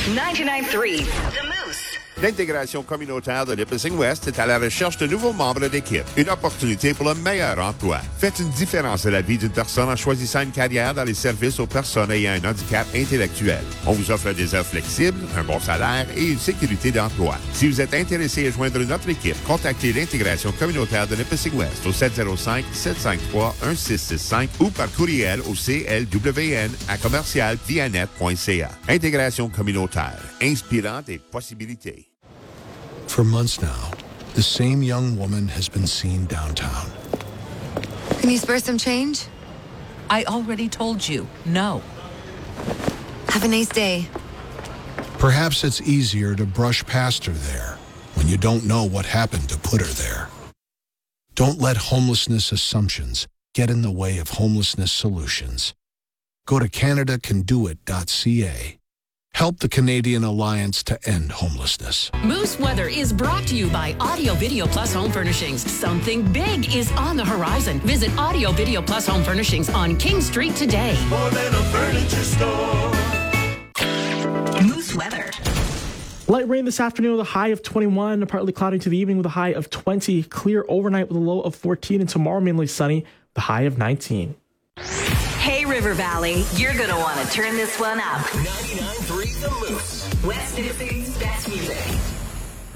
99.3 The Moose. L'intégration communautaire de Nipissing West est à la recherche de nouveaux membres d'équipe. Une opportunité pour le meilleur emploi. Faites une différence à la vie d'une personne en choisissant une carrière dans les services aux personnes ayant un handicap intellectuel. On vous offre des heures flexibles, un bon salaire et une sécurité d'emploi. Si vous êtes intéressé à joindre notre équipe, contactez l'intégration communautaire de Nipissing West au 705-753-1665 ou par courriel au clwn@commercialvianet.ca. Intégration communautaire, inspirant des possibilités. For months now, the same young woman has been seen downtown. Can you spare some change? I already told you, no. Have a nice day. Perhaps it's easier to brush past her there when you don't know what happened to put her there. Don't let homelessness assumptions get in the way of homelessness solutions. Go to CanadaCanDoIt.ca. Help the Canadian Alliance to end homelessness. Moose Weather is brought to you by Audio Video Plus Home Furnishings. Something big is on the horizon. Visit Audio Video Plus Home Furnishings on King Street today. More than a furniture store. Moose Weather. Light rain this afternoon with a high of 21, partly cloudy to the evening with a high of 20. Clear overnight with a low of 14, and tomorrow mainly sunny with a high of 19. Hey, River Valley, you're going to want to turn this one up. 99.3 The Moose. West Nipissing's best music.